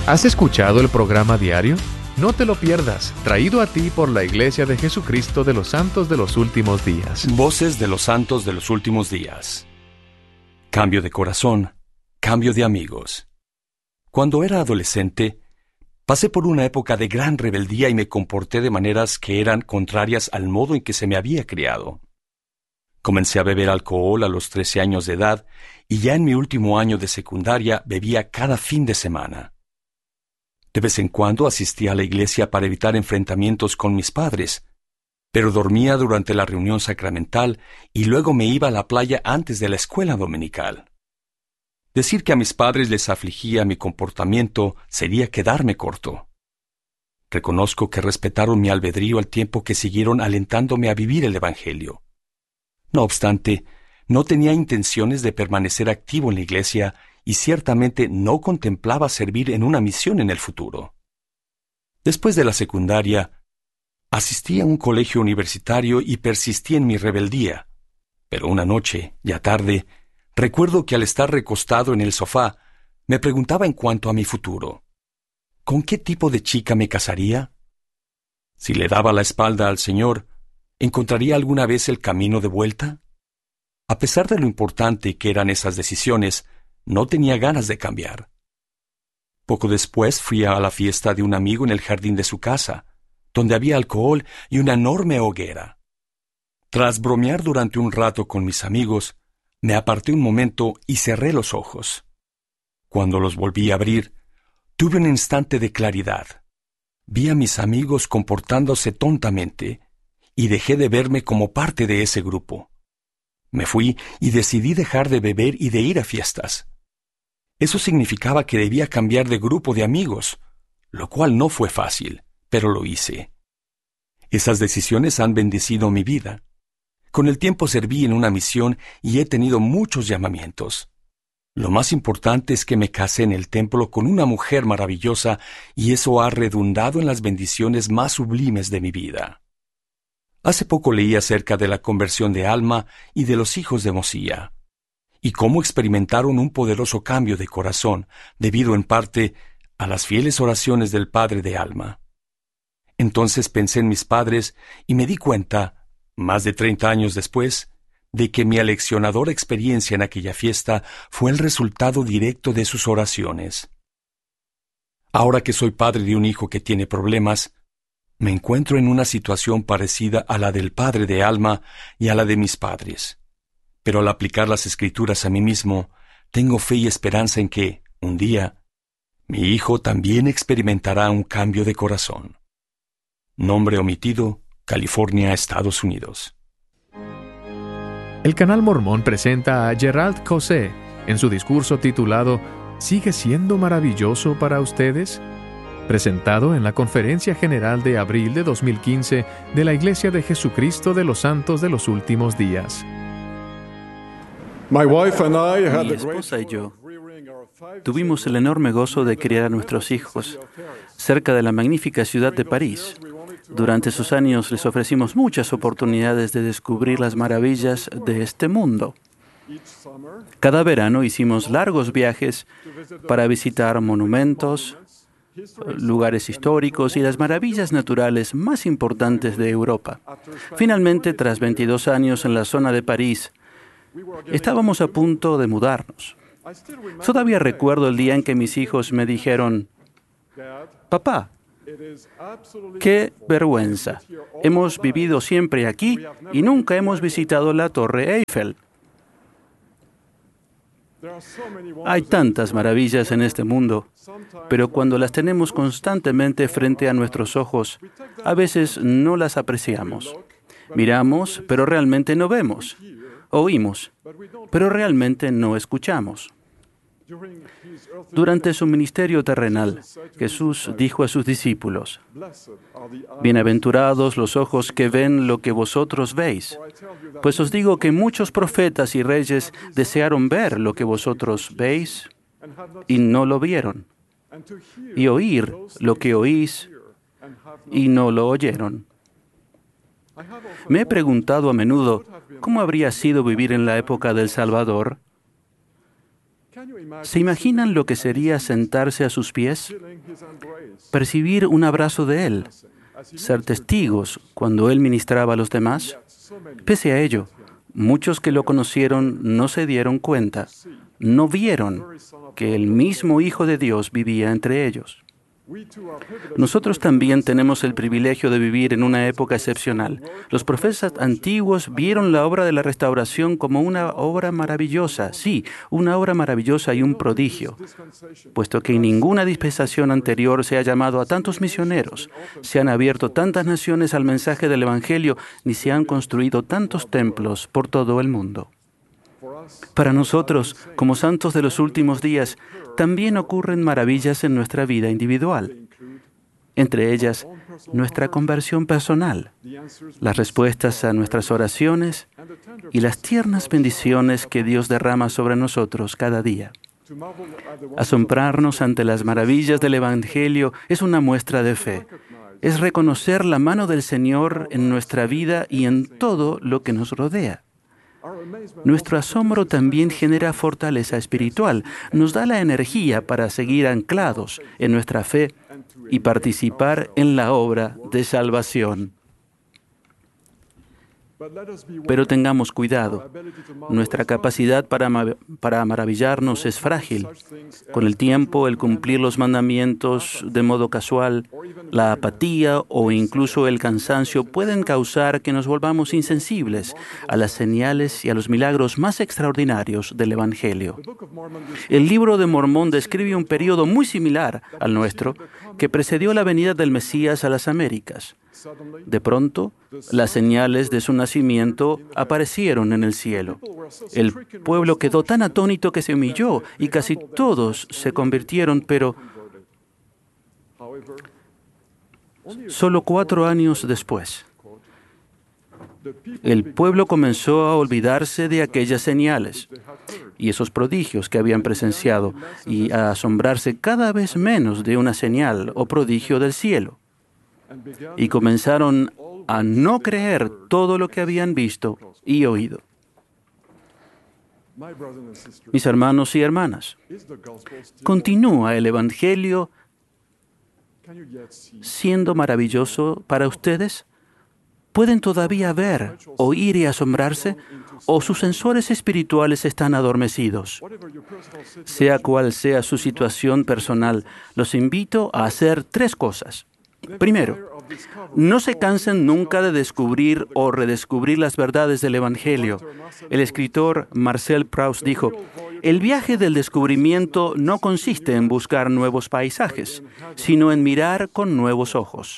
¿Has escuchado el programa diario? No te lo pierdas, traído a ti por la Iglesia de Jesucristo de los Santos de los Últimos Días. Voces de los Santos de los Últimos Días. Cambio de corazón, cambio de amigos. Cuando era adolescente, pasé por una época de gran rebeldía y me comporté de maneras que eran contrarias al modo en que se me había criado. Comencé a beber alcohol a los 13 años de edad y ya en mi último año de secundaria bebía cada fin de semana. De vez en cuando asistía a la iglesia para evitar enfrentamientos con mis padres, pero dormía durante la reunión sacramental y luego me iba a la playa antes de la escuela dominical. Decir que a mis padres les afligía mi comportamiento sería quedarme corto. Reconozco que respetaron mi albedrío al tiempo que siguieron alentándome a vivir el Evangelio. No obstante, no tenía intenciones de permanecer activo en la iglesia y ciertamente no contemplaba servir en una misión en el futuro. Después de la secundaria, asistí a un colegio universitario y persistí en mi rebeldía. Pero una noche, ya tarde, recuerdo que al estar recostado en el sofá, me preguntaba en cuanto a mi futuro. ¿Con qué tipo de chica me casaría? Si le daba la espalda al Señor, ¿encontraría alguna vez el camino de vuelta? A pesar de lo importante que eran esas decisiones, no tenía ganas de cambiar. Poco después fui a la fiesta de un amigo en el jardín de su casa, donde había alcohol y una enorme hoguera. Tras bromear durante un rato con mis amigos, me aparté un momento y cerré los ojos. Cuando los volví a abrir, tuve un instante de claridad. Vi a mis amigos comportándose tontamente y dejé de verme como parte de ese grupo. Me fui y decidí dejar de beber y de ir a fiestas. Eso significaba que debía cambiar de grupo de amigos, lo cual no fue fácil, pero lo hice. Esas decisiones han bendecido mi vida. Con el tiempo serví en una misión y he tenido muchos llamamientos. Lo más importante es que me casé en el templo con una mujer maravillosa y eso ha redundado en las bendiciones más sublimes de mi vida. Hace poco leí acerca de la conversión de Alma y de los hijos de Mosía, y cómo experimentaron un poderoso cambio de corazón, debido en parte a las fieles oraciones del padre de Alma. Entonces pensé en mis padres y me di cuenta, más de 30 años después, de que mi aleccionadora experiencia en aquella fiesta fue el resultado directo de sus oraciones. Ahora que soy padre de un hijo que tiene problemas, me encuentro en una situación parecida a la del padre de Alma y a la de mis padres. Pero al aplicar las Escrituras a mí mismo, tengo fe y esperanza en que, un día, mi hijo también experimentará un cambio de corazón. Nombre omitido, California, Estados Unidos. El Canal Mormón presenta a Gerald Cosé en su discurso titulado ¿Sigue siendo maravilloso para ustedes?, presentado en la Conferencia General de abril de 2015 de la Iglesia de Jesucristo de los Santos de los Últimos Días. Mi esposa y yo tuvimos el enorme gozo de criar a nuestros hijos cerca de la magnífica ciudad de París. Durante esos años les ofrecimos muchas oportunidades de descubrir las maravillas de este mundo. Cada verano hicimos largos viajes para visitar monumentos, lugares históricos y las maravillas naturales más importantes de Europa. Finalmente, tras 22 años en la zona de París, estábamos a punto de mudarnos. Todavía recuerdo el día en que mis hijos me dijeron: «Papá, qué vergüenza. Hemos vivido siempre aquí y nunca hemos visitado la Torre Eiffel». Hay tantas maravillas en este mundo, pero cuando las tenemos constantemente frente a nuestros ojos, a veces no las apreciamos. Miramos, pero realmente no vemos. Oímos, pero realmente no escuchamos. Durante su ministerio terrenal, Jesús dijo a sus discípulos: «Bienaventurados los ojos que ven lo que vosotros veis, pues os digo que muchos profetas y reyes desearon ver lo que vosotros veis y no lo vieron, y oír lo que oís y no lo oyeron». Me he preguntado a menudo cómo habría sido vivir en la época del Salvador. ¿Se imaginan lo que sería sentarse a sus pies? percibir un abrazo de Él, ser testigos cuando Él ministraba a los demás. Pese a ello, muchos que lo conocieron no se dieron cuenta, no vieron que el mismo Hijo de Dios vivía entre ellos. Nosotros también tenemos el privilegio de vivir en una época excepcional. Los profetas antiguos vieron la obra de la restauración como una obra maravillosa, sí, una obra maravillosa y un prodigio, puesto que en ninguna dispensación anterior se ha llamado a tantos misioneros, se han abierto tantas naciones al mensaje del Evangelio, ni se han construido tantos templos por todo el mundo. Para nosotros, como santos de los últimos días, también ocurren maravillas en nuestra vida individual. Entre ellas, nuestra conversión personal, las respuestas a nuestras oraciones y las tiernas bendiciones que Dios derrama sobre nosotros cada día. Asombrarnos ante las maravillas del Evangelio es una muestra de fe. Es reconocer la mano del Señor en nuestra vida y en todo lo que nos rodea. Nuestro asombro también genera fortaleza espiritual, nos da la energía para seguir anclados en nuestra fe y participar en la obra de salvación. Pero tengamos cuidado. Nuestra capacidad para maravillarnos es frágil. Con el tiempo, el cumplir los mandamientos de modo casual, la apatía o incluso el cansancio pueden causar que nos volvamos insensibles a las señales y a los milagros más extraordinarios del Evangelio. El libro de Mormón describe un periodo muy similar al nuestro que precedió la venida del Mesías a las Américas. De pronto, las señales de su nacimiento aparecieron en el cielo. El pueblo quedó tan atónito que se humilló y casi todos se convirtieron, pero solo 4 años después, el pueblo comenzó a olvidarse de aquellas señales y esos prodigios que habían presenciado y a asombrarse cada vez menos de una señal o prodigio del cielo. Y comenzaron a no creer todo lo que habían visto y oído. Mis hermanos y hermanas, ¿continúa el Evangelio siendo maravilloso para ustedes? ¿Pueden todavía ver, oír y asombrarse? ¿O sus sensores espirituales están adormecidos? Sea cual sea su situación personal, los invito a hacer 3 cosas. Primero, no se cansen nunca de descubrir o redescubrir las verdades del Evangelio. El escritor Marcel Proust dijo, el viaje del descubrimiento no consiste en buscar nuevos paisajes, sino en mirar con nuevos ojos.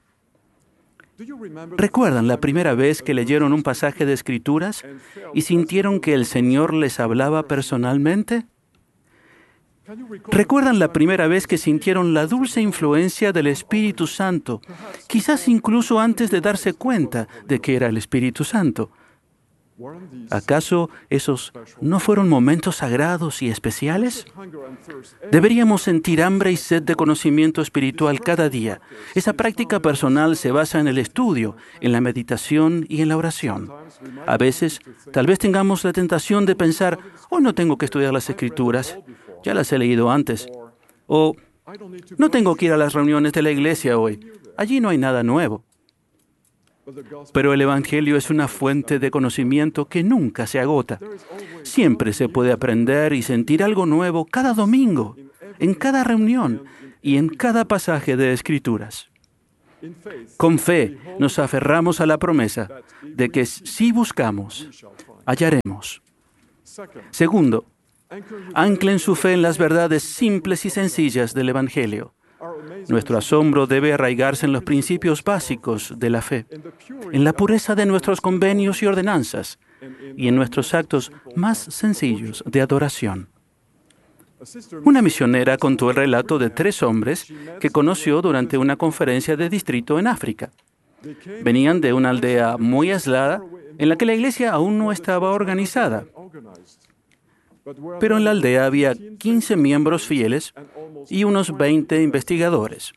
¿Recuerdan la primera vez que leyeron un pasaje de Escrituras y sintieron que el Señor les hablaba personalmente? ¿Recuerdan la primera vez que sintieron la dulce influencia del Espíritu Santo, quizás incluso antes de darse cuenta de que era el Espíritu Santo? ¿Acaso esos no fueron momentos sagrados y especiales? Deberíamos sentir hambre y sed de conocimiento espiritual cada día. Esa práctica personal se basa en el estudio, en la meditación y en la oración. A veces, tal vez tengamos la tentación de pensar, hoy no tengo que estudiar las Escrituras, ya las he leído antes. O, no tengo que ir a las reuniones de la iglesia hoy, allí no hay nada nuevo. Pero el Evangelio es una fuente de conocimiento que nunca se agota. Siempre se puede aprender y sentir algo nuevo cada domingo, en cada reunión y en cada pasaje de Escrituras. Con fe nos aferramos a la promesa de que si buscamos, hallaremos. Segundo, anclen su fe en las verdades simples y sencillas del Evangelio. Nuestro asombro debe arraigarse en los principios básicos de la fe, en la pureza de nuestros convenios y ordenanzas, y en nuestros actos más sencillos de adoración. Una misionera contó el relato de 3 hombres que conoció durante una conferencia de distrito en África. Venían de una aldea muy aislada en la que la iglesia aún no estaba organizada. Pero en la aldea había 15 miembros fieles y unos 20 investigadores.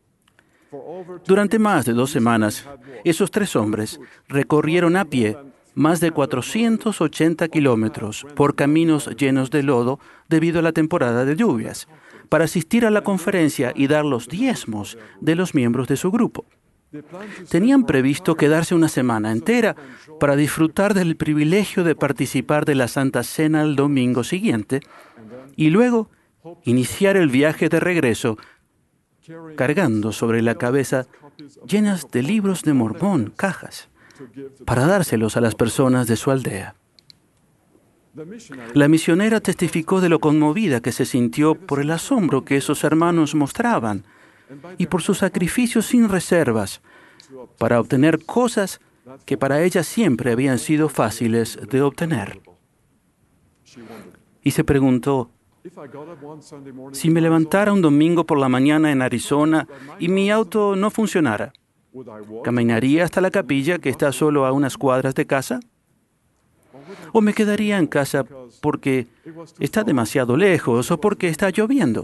Durante más de 2 semanas, esos 3 hombres recorrieron a pie más de 480 kilómetros por caminos llenos de lodo debido a la temporada de lluvias, para asistir a la conferencia y dar los diezmos de los miembros de su grupo. Tenían previsto quedarse una semana entera para disfrutar del privilegio de participar de la Santa Cena el domingo siguiente y luego iniciar el viaje de regreso cargando sobre la cabeza llenas de libros de Mormón, cajas, para dárselos a las personas de su aldea. La misionera testificó de lo conmovida que se sintió por el asombro que esos hermanos mostraban y por sus sacrificios sin reservas para obtener cosas que para ella siempre habían sido fáciles de obtener. Y se preguntó, si me levantara un domingo por la mañana en Arizona y mi auto no funcionara, ¿caminaría hasta la capilla que está solo a unas cuadras de casa? ¿O me quedaría en casa porque está demasiado lejos o porque está lloviendo?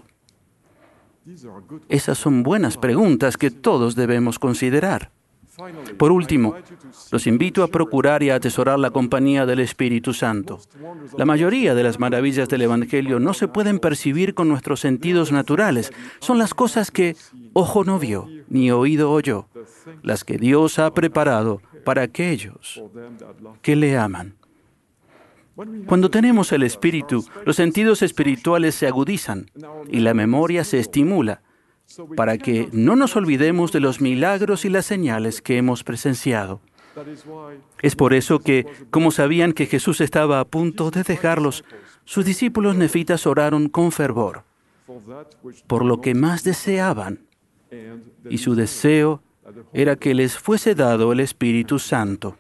Esas son buenas preguntas que todos debemos considerar. Por último, los invito a procurar y a atesorar la compañía del Espíritu Santo. La mayoría de las maravillas del Evangelio no se pueden percibir con nuestros sentidos naturales. Son las cosas que ojo no vio, ni oído oyó, las que Dios ha preparado para aquellos que le aman. Cuando tenemos el Espíritu, los sentidos espirituales se agudizan y la memoria se estimula para que no nos olvidemos de los milagros y las señales que hemos presenciado. Es por eso que, como sabían que Jesús estaba a punto de dejarlos, sus discípulos nefitas oraron con fervor por lo que más deseaban, y su deseo era que les fuese dado el Espíritu Santo.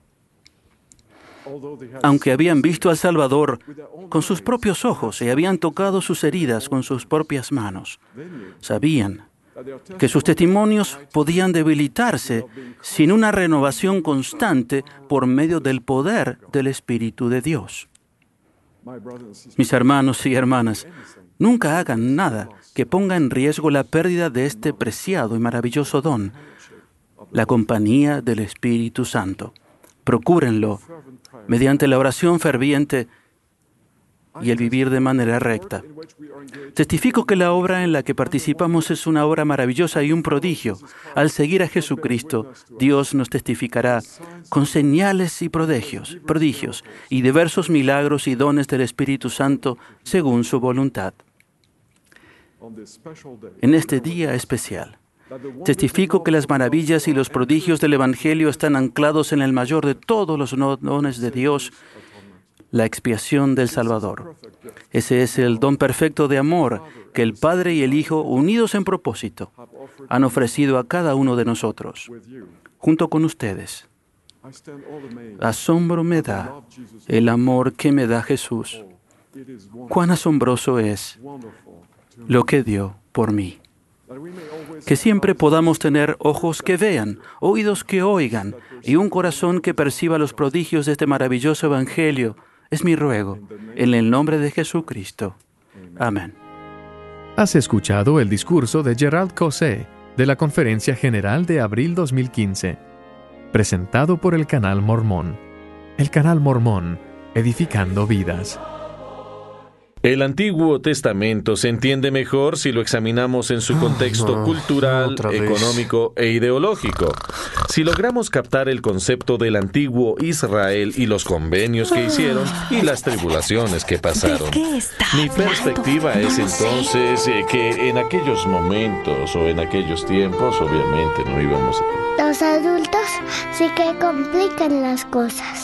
Aunque habían visto al Salvador con sus propios ojos y habían tocado sus heridas con sus propias manos, sabían que sus testimonios podían debilitarse sin una renovación constante por medio del poder del Espíritu de Dios. Mis hermanos y hermanas, nunca hagan nada que ponga en riesgo la pérdida de este preciado y maravilloso don, la compañía del Espíritu Santo. Procúrenlo mediante la oración ferviente y el vivir de manera recta. Testifico que la obra en la que participamos es una obra maravillosa y un prodigio. Al seguir a Jesucristo, Dios nos testificará con señales y prodigios y diversos milagros y dones del Espíritu Santo según su voluntad. En este día especial, testifico que las maravillas y los prodigios del Evangelio están anclados en el mayor de todos los dones de Dios, la expiación del Salvador. Ese es el don perfecto de amor que el Padre y el Hijo, unidos en propósito, han ofrecido a cada uno de nosotros, junto con ustedes. Asombro me da el amor que me da Jesús. Cuán asombroso es lo que dio por mí. Que siempre podamos tener ojos que vean, oídos que oigan y un corazón que perciba los prodigios de este maravilloso Evangelio. Es mi ruego, en el nombre de Jesucristo. Amén. Has escuchado el discurso de Gerald Caussé de la Conferencia General de abril 2015, presentado por el Canal Mormón. El Canal Mormón, edificando vidas. El Antiguo Testamento se entiende mejor si lo examinamos en su contexto cultural, económico e ideológico. Si logramos captar el concepto del antiguo Israel y los convenios que hicieron y las tribulaciones que pasaron. Mi perspectiva es entonces que en aquellos momentos o en aquellos tiempos, obviamente no íbamos a... Los adultos sí que complican las cosas.